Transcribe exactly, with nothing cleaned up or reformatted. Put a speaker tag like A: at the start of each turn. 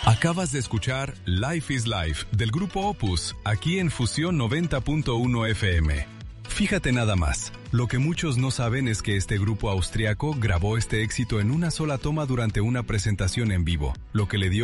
A: Acabas de escuchar Life is Life del grupo Opus, aquí en Fusión noventa punto uno F M. Fíjate nada más, lo que muchos no saben es que este grupo austriaco grabó este éxito en una sola toma durante una presentación en vivo, lo que le dio